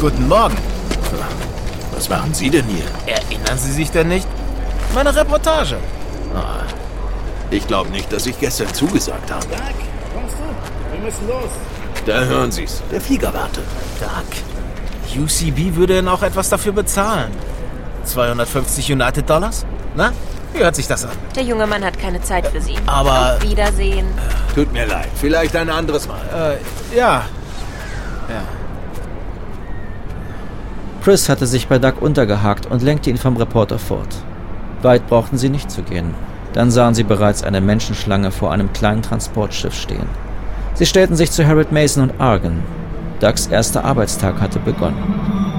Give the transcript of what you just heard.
Guten Morgen. Was machen Sie denn hier? Erinnern Sie sich denn nicht? Meine Reportage. Ich glaube nicht, dass ich gestern zugesagt habe. Doug, kommst du? Wir müssen los. Da hören Sie's. Der Flieger wartet. Doug, UCB würde Ihnen auch etwas dafür bezahlen. 250 United Dollars? Na, wie hört sich das an? Der junge Mann hat keine Zeit für Sie. Aber... Auf Wiedersehen. Tut mir leid. Vielleicht ein anderes Mal. Ja. Chris hatte sich bei Doug untergehakt und lenkte ihn vom Reporter fort. Weit brauchten sie nicht zu gehen. Dann sahen sie bereits eine Menschenschlange vor einem kleinen Transportschiff stehen. Sie stellten sich zu Harold Mason und Argan. Dougs erster Arbeitstag hatte begonnen.